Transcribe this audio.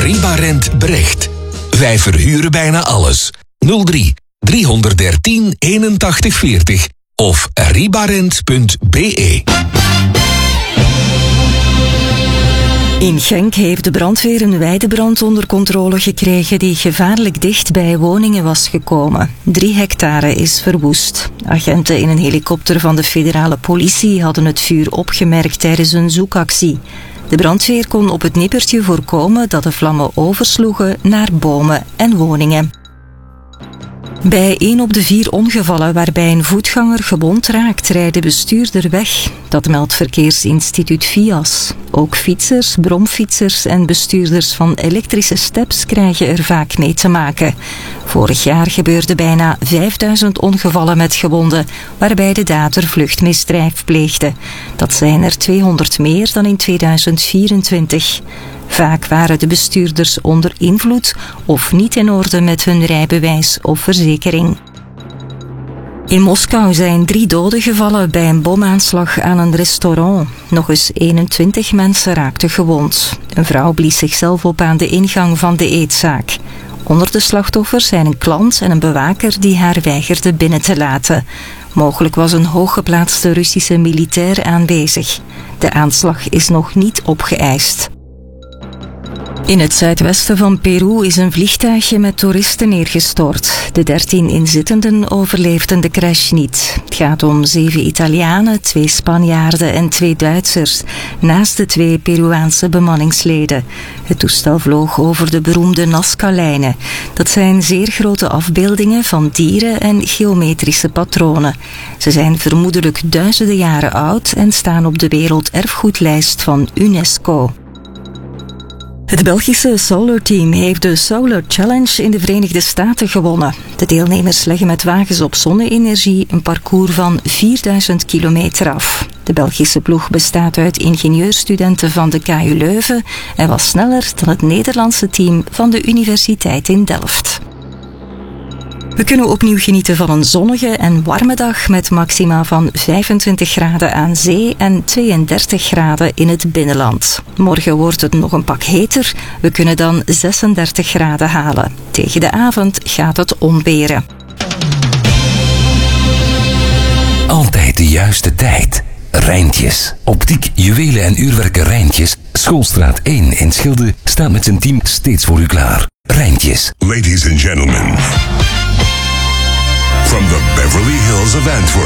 Ribarent Brecht. Wij verhuren bijna alles. 03 313 81 40 of ribarent.be. In Genk heeft de brandweer een weidebrand onder controle gekregen die gevaarlijk dicht bij woningen was gekomen. 3 hectare is verwoest. Agenten in een helikopter van de federale politie hadden het vuur opgemerkt tijdens een zoekactie. De brandweer kon op het nippertje voorkomen dat de vlammen oversloegen naar bomen en woningen. Bij 1 op de 4 ongevallen waarbij een voetganger gewond raakt, rijdt de bestuurder weg. Dat meldt Verkeersinstituut VIAS. Ook fietsers, bromfietsers en bestuurders van elektrische steps krijgen er vaak mee te maken. Vorig jaar gebeurden bijna 5000 ongevallen met gewonden, waarbij de dader vluchtmisdrijf pleegde. Dat zijn er 200 meer dan in 2024. Vaak waren de bestuurders onder invloed of niet in orde met hun rijbewijs of verzekering. In Moskou zijn 3 doden gevallen bij een bomaanslag aan een restaurant. Nog eens 21 mensen raakten gewond. Een vrouw blies zichzelf op aan de ingang van de eetzaak. Onder de slachtoffers zijn een klant en een bewaker die haar weigerde binnen te laten. Mogelijk was een hooggeplaatste Russische militair aanwezig. De aanslag is nog niet opgeëist. In het zuidwesten van Peru is een vliegtuigje met toeristen neergestort. De 13 inzittenden overleefden de crash niet. Het gaat om 7 Italianen, 2 Spanjaarden en 2 Duitsers, naast de 2 Peruaanse bemanningsleden. Het toestel vloog over de beroemde Nazca-lijnen. Dat zijn zeer grote afbeeldingen van dieren en geometrische patronen. Ze zijn vermoedelijk duizenden jaren oud en staan op de werelderfgoedlijst van UNESCO. Het Belgische Solar Team heeft de Solar Challenge in de Verenigde Staten gewonnen. De deelnemers leggen met wagens op zonne-energie een parcours van 4000 kilometer af. De Belgische ploeg bestaat uit ingenieurstudenten van de KU Leuven en was sneller dan het Nederlandse team van de Universiteit in Delft. We kunnen opnieuw genieten van een zonnige en warme dag met maxima van 25 graden aan zee en 32 graden in het binnenland. Morgen wordt het nog een pak heter. We kunnen dan 36 graden halen. Tegen de avond gaat het onweren. Altijd de juiste tijd. Rijntjes. Optiek, juwelen en uurwerken Rijntjes. Schoolstraat 1 in Schilde staat met zijn team steeds voor u klaar. Rijntjes. Ladies and gentlemen. From the Beverly Hills of Antwerp,